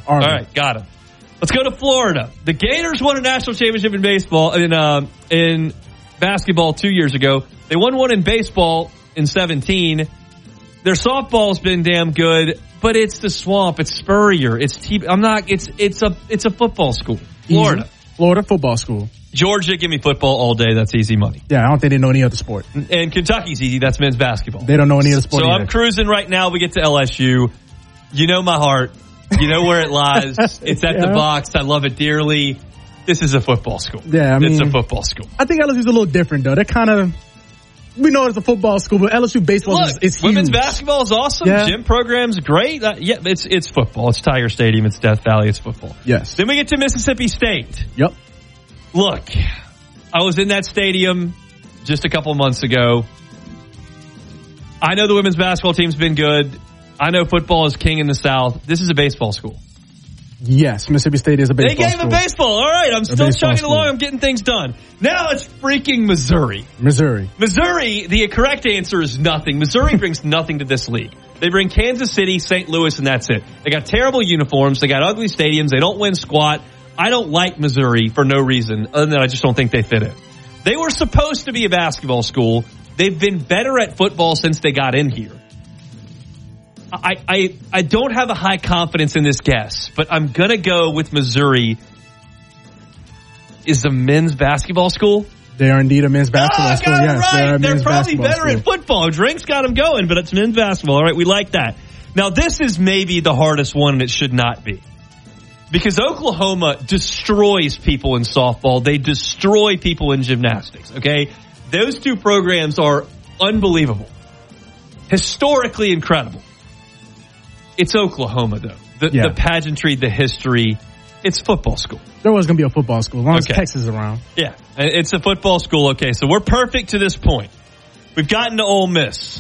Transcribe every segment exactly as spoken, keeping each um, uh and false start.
Arvin. All right, got him. Let's go to Florida. The Gators won a national championship in baseball in uh, in basketball two years ago. They won one in baseball in seventeen. Their softball's been damn good, but it's the swamp. It's Spurrier. It's T- I'm not. It's it's a it's a football school. Florida, Easy. Florida football school. Georgia, give me football all day. That's easy money. Yeah, I don't think they know any other sport. And Kentucky's easy. That's men's basketball. They don't know any other sport. So either. I'm cruising right now. We get to L S U. You know my heart. You know where it lies. It's at yeah. the box. I love it dearly. This is a football school. Yeah, I mean, it's a football school. I think L S U's a little different though. They're kind of. We know it's a football school, but L S U baseball Look, is, is huge. Women's basketball is awesome. Yeah. Gym program's great. Uh, yeah, it's it's football. It's Tiger Stadium. It's Death Valley. It's football. Yes. Then we get to Mississippi State. Yep. Look, I was in that stadium just a couple months ago. I know the women's basketball team's been good. I know football is king in the South. This is a baseball school. Yes, Mississippi State is a baseball They gave school. a baseball. All right, I'm A still baseball chugging school. along. I'm getting things done. Now it's freaking Missouri. Missouri. Missouri, the correct answer is nothing. Missouri brings nothing to this league. They bring Kansas City, Saint Louis, and that's it. They got terrible uniforms. They got ugly stadiums. They don't win squat. I don't like Missouri for no reason other than I just don't think they fit in. They were supposed to be a basketball school. They've been better at football since they got in here. I, I, I don't have a high confidence in this guess, but I'm going to go with Missouri. Is a men's basketball school? They are indeed a men's basketball oh, school. got it Yes, right. they are a They're men's probably basketball better school. at football. Drinks got them going, but it's men's basketball. All right, we like that. Now, this is maybe the hardest one, and it should not be. Because Oklahoma destroys people in softball. They destroy people in gymnastics, okay? Those two programs are unbelievable. Historically incredible. It's Oklahoma, though. The, Yeah. the pageantry, the history. It's football school. There was going to be a football school as long Okay. as Texas is around. Yeah, it's a football school. Okay, so we're perfect to this point. We've gotten to Ole Miss.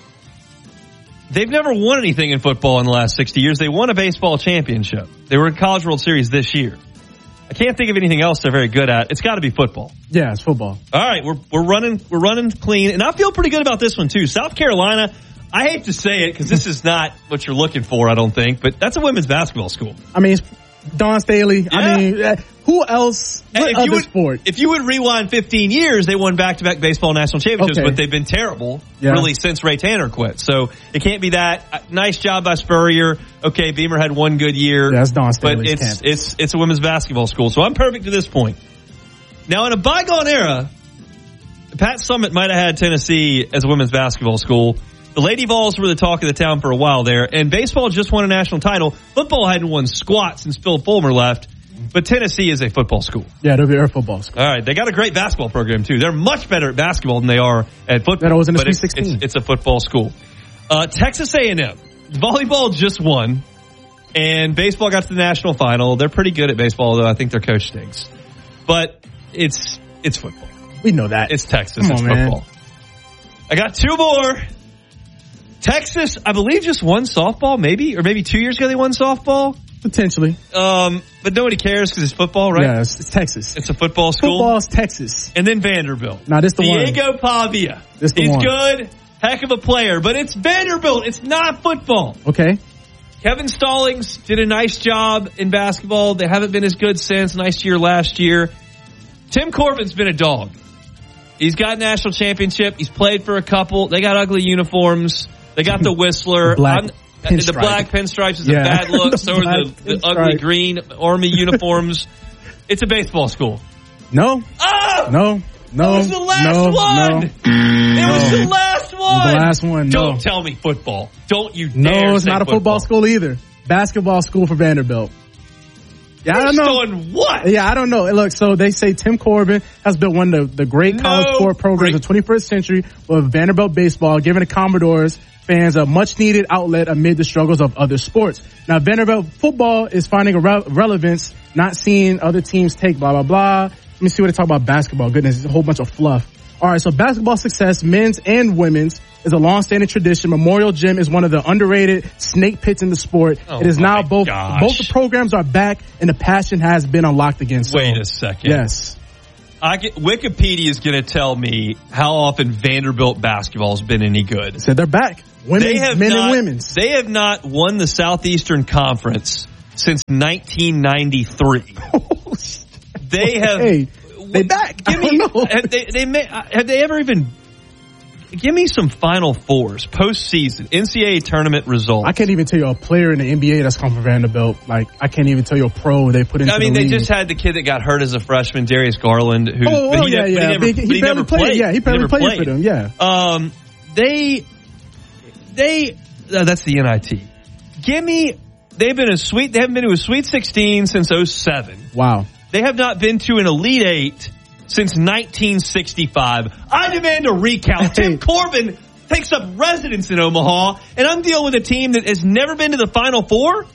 They've never won anything in football in the last sixty years. They won a baseball championship. They were in College World Series this year. I can't think of anything else they're very good at. It's got to be football. Yeah, it's football. All right, we're we're running we're running clean, and I feel pretty good about this one too. South Carolina. I hate to say it because this is not what you're looking for, I don't think, but that's a women's basketball school. I mean, it's Dawn Staley. Yeah. I mean, uh, who else? What if other you would, sport? If you would rewind fifteen years, they won back-to-back baseball national championships, Okay. but they've been terrible Yeah. really since Ray Tanner quit. So it can't be that. Uh, Nice job by Spurrier. Okay, Beamer had one good year. Yeah, that's Dawn But Staley's it's, campus. it's, it's a women's basketball school, so I'm perfect to this point. Now, in a bygone era, Pat Summitt might have had Tennessee as a women's basketball school. The Lady Vols were the talk of the town for a while there, and baseball just won a national title. Football hadn't won squat since Phil Fulmer left, but Tennessee is a football school. Yeah, they're a football school. All right, they got a great basketball program too. They're much better at basketball than they are at football. That was in the but it's, Sweet sixteen. It's, it's a football school. Uh, Texas A and M volleyball just won, and baseball got to the national final. They're pretty good at baseball, though I think their coach stinks. But it's it's football. We know that. It's Texas. Come It's on, man. football. I got two more. Texas, I believe, just won softball, maybe, or maybe two years ago they won softball. Potentially. Um, but nobody cares because it's football, right? Yeah, it's, it's Texas. It's a football school. Football's Texas. And then Vanderbilt. Now, this the one. Diego Pavia. This the He's one. good, heck of a player, but it's Vanderbilt. It's not football. Okay. Kevin Stallings did a nice job in basketball. They haven't been as good since. Nice year last year. Tim Corbin's been a dog. He's got a national championship. He's played for a couple. They got ugly uniforms. They got the Whistler. The black I'm- pinstripe. The black pinstripes is Yeah. a bad look. The So are the, black the pinstripe. ugly green Army uniforms. It's a baseball school. No. Ah! No. No. That was the last no, one. No. It was the last one. The last one. No. Don't tell me football. Don't you No, dare it's say not a football school either. Basketball school for Vanderbilt. Yeah, I don't know. Doing what? Yeah, I don't know. Look, so they say Tim Corbin has built one of the, the great college No sport programs great- of the twenty-first century with Vanderbilt baseball, giving the Commodores fans a much-needed outlet amid the struggles of other sports. Now, Vanderbilt football is finding a re- relevance, not seeing other teams take blah, blah, blah. Let me see what they talk about basketball. Goodness, it's a whole bunch of fluff. All right, so basketball success, men's and women's, is a long-standing tradition. Memorial Gym is one of the underrated snake pits in the sport. Oh it is now my both gosh. both the programs are back, and the passion has been unlocked again. So, Wait a second. yes. I get, Wikipedia is going to tell me how often Vanderbilt basketball has been any good. So they're back. Women's, They have men not, and women's. They have not won the Southeastern Conference since nineteen ninety-three. They have. Hey, they back. Give me. Have they, they may, have they ever even? Give me some Final Fours, postseason, N C double A tournament results. I can't even tell you a player in the N B A that's come from Vanderbilt. Like, I can't even tell you a pro they put into the I mean, the they league. just had the kid that got hurt as a freshman, Darius Garland, who. Oh, but oh he yeah, ne- yeah. But he never, he, but he he barely never played. played. Yeah, he barely never played, played for them. Yeah. Um, they, they, uh, that's the N I T. Give me. They've been a sweet. They haven't been to a Sweet sixteen since oh seven. Wow. They have not been to an Elite Eight since nineteen sixty-five. I demand a recount. Tim Corbin takes up residence in Omaha, and I'm dealing with a team that has never been to the Final Four.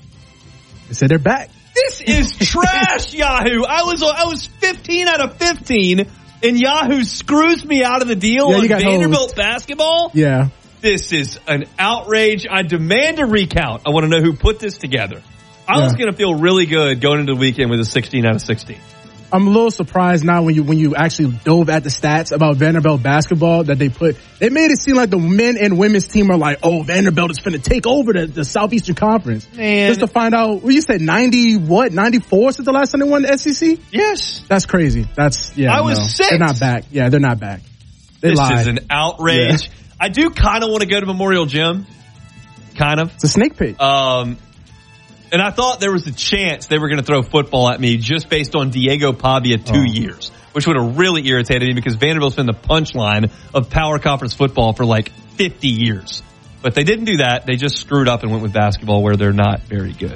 They said they're back. This is trash, Yahoo. I was I was fifteen out of fifteen, and Yahoo screws me out of the deal Yeah, on you got Vanderbilt hosed. basketball. Yeah. This is an outrage. I demand a recount. I want to know who put this together. I Yeah. was going to feel really good going into the weekend with a sixteen out of sixteen. I'm a little surprised now when you when you actually dove at the stats about Vanderbilt basketball that they put. They made it seem like the men and women's team are like, oh, Vanderbilt is finna take over the, the Southeastern Conference. Man. Just to find out, well, you said ninety what, ninety-four since the last time they won the S E C? Yes. That's crazy. That's yeah. I was no. six. They're not back. Yeah, they're not back. They This lied. is an outrage. Yeah. I do kind of want to go to Memorial Gym. Kind of. It's a snake pit. Um, and I thought there was a chance they were going to throw football at me just based on Diego Pavia two Oh. years, which would have really irritated me because Vanderbilt's been the punchline of power conference football for like fifty years. But they didn't do that. They just screwed up and went with basketball where they're not very good.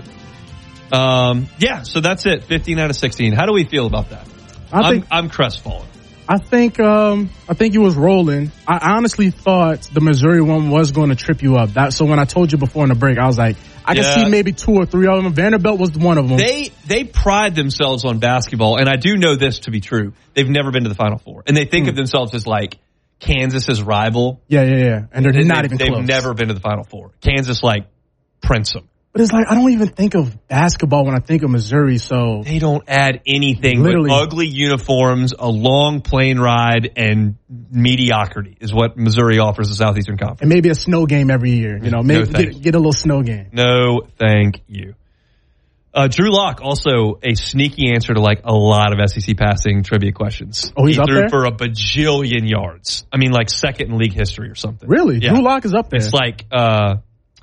Um, yeah, so that's it. fifteen out of sixteen. How do we feel about that? I think I'm, I'm crestfallen. I think um I think you was rolling. I honestly thought the Missouri one was going to trip you up. That so when I told you before in the break, I was like, I can Yeah. see maybe two or three of them. Vanderbilt was one of them. They they pride themselves on basketball, and I do know this to be true. They've never been to the Final Four, and they think Mm. of themselves as like Kansas's rival. yeah, yeah, yeah. And they're They- not they've, even They've close. never been to the Final Four. Kansas like prints them. But it's like I don't even think of basketball when I think of Missouri. So They don't add anything Literally. but ugly uniforms, a long plane ride, and mediocrity is what Missouri offers the Southeastern Conference. and maybe a snow game every year. You know, No, maybe thank get, get a little snow game. No, thank you. Uh, Drew Lock, also a sneaky answer to like a lot of S E C passing trivia questions. Oh, he's he up threw there? for a bajillion yards. I mean, like second in league history or something. Really, Yeah. Drew Lock is up there. It's like uh,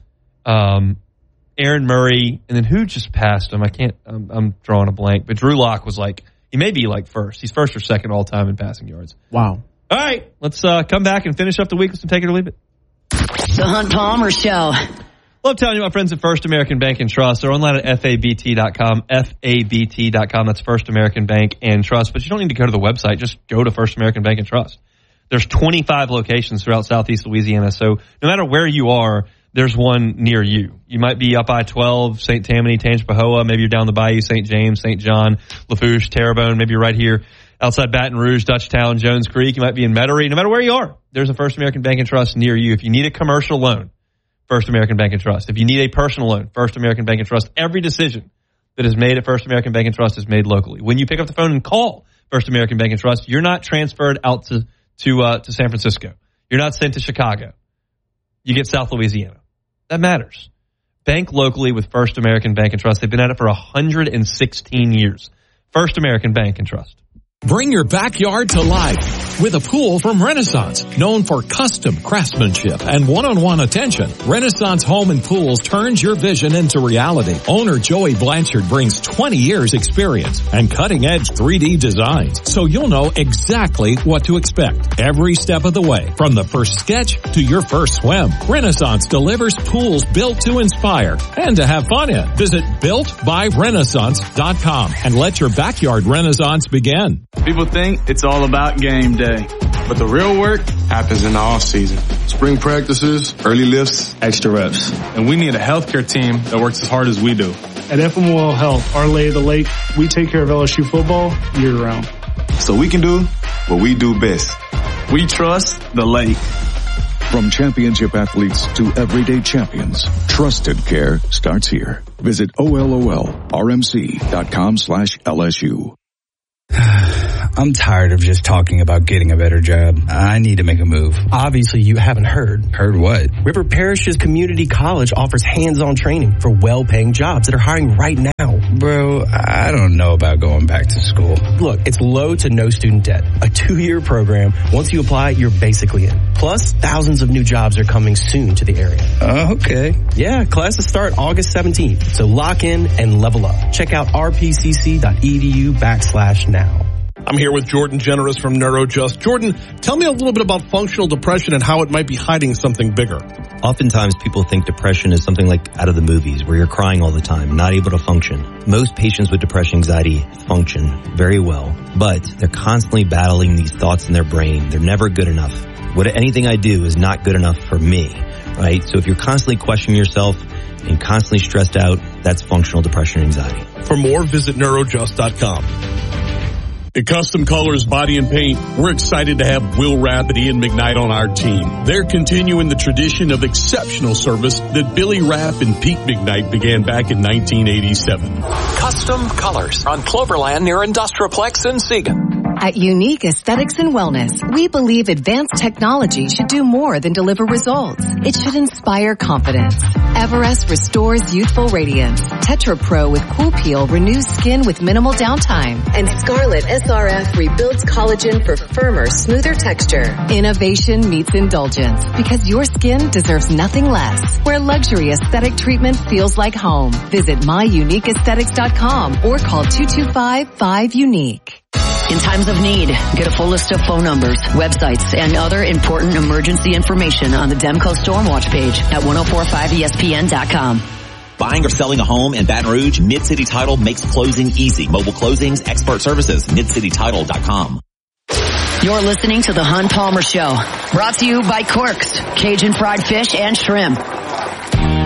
um, Aaron Murray, and then who just passed him? I can't. I'm, I'm drawing a blank. But Drew Lock was like he may be like first. He's first or second all time in passing yards. Wow. All right, let's uh, come back and finish up the week with some take it or leave it. The Hunt Palmer Show. Love telling you, my friends at First American Bank and Trust. They're online at F A B T dot com, F A B T dot com. That's First American Bank and Trust. But you don't need to go to the website. Just go to First American Bank and Trust. There's twenty-five locations throughout Southeast Louisiana. So no matter where you are, there's one near you. You might be up I twelve, Saint Tammany, Tangipahoa. Maybe you're down the bayou, Saint James, Saint John, Lafourche, Terrebonne. Maybe you're right here outside Baton Rouge, Dutchtown, Jones Creek. You might be in Metairie. No matter where you are, there's a First American Bank and Trust near you. If you need a commercial loan, First American Bank and Trust. If you need a personal loan, First American Bank and Trust. Every decision that is made at First American Bank and Trust is made locally. When you pick up the phone and call First American Bank and Trust, you're not transferred out to to uh, to San Francisco. You're not sent to Chicago. You get South Louisiana. That matters. Bank locally with First American Bank and Trust. They've been at it for one hundred sixteen years. First American Bank and Trust. Bring your backyard to life with a pool from Renaissance. Known for custom craftsmanship and one-on-one attention, Renaissance Home and Pools turns your vision into reality. Owner Joey Blanchard brings twenty years experience and cutting-edge three D designs, so you'll know exactly what to expect every step of the way, from the first sketch to your first swim. Renaissance delivers pools built to inspire and to have fun in. Visit built by renaissance dot com and let your backyard renaissance begin. People think it's all about game day, but the real work happens in the off season. Spring practices, early lifts, extra reps. And we need a healthcare team that works as hard as we do. At F M O L Health, our lay of the lake, we take care of L S U football year round. So we can do what we do best. We trust the lake. From championship athletes to everyday champions, trusted care starts here. Visit O L O L R M C dot com slash L S U. I'm tired of just talking about getting a better job. I need to make a move. Obviously, you haven't heard. Heard what? River Parishes Community College offers hands-on training for well-paying jobs that are hiring right now. Bro, I don't know about going back to school. Look, it's low to no student debt. A two-year program. Once you apply, you're basically in. Plus, thousands of new jobs are coming soon to the area. Uh, okay. Yeah, classes start August seventeenth. So lock in and level up. Check out rpcc.edu backslash now. I'm here with Jordan Generous from NeuroJust. Jordan, tell me a little bit about functional depression and how it might be hiding something bigger. Oftentimes people think depression is something like out of the movies where you're crying all the time, not able to function. Most patients with depression anxiety function very well, but they're constantly battling these thoughts in their brain. They're never good enough. What anything I do is not good enough for me, right? So if you're constantly questioning yourself and constantly stressed out, that's functional depression anxiety. For more, visit neurojust dot com. At Custom Colors Body and Paint, we're excited to have Will Rapp and Ian McKnight on our team. They're continuing the tradition of exceptional service that Billy Rapp and Pete McKnight began back in nineteen eighty-seven. Custom Colors on Cloverland near Industrialplex in Siegen. At Unique Aesthetics and Wellness, we believe advanced technology should do more than deliver results. It should inspire confidence. Everest restores youthful radiance. Tetra Pro with Cool Peel renews skin with minimal downtime. And Scarlet S R F rebuilds collagen for firmer, smoother texture. Innovation meets indulgence because your skin deserves nothing less. Where luxury aesthetic treatment feels like home. Visit my unique aesthetics dot com or call two two five, five, unique. In times of need, get a full list of phone numbers, websites, and other important emergency information on the Demco Stormwatch page at ten forty-five E S P N dot com. Buying or selling a home in Baton Rouge, Mid-City Title makes closing easy. Mobile closings, expert services, mid city title dot com. You're listening to The Hun Palmer Show, brought to you by Quirks, Cajun fried fish and shrimp.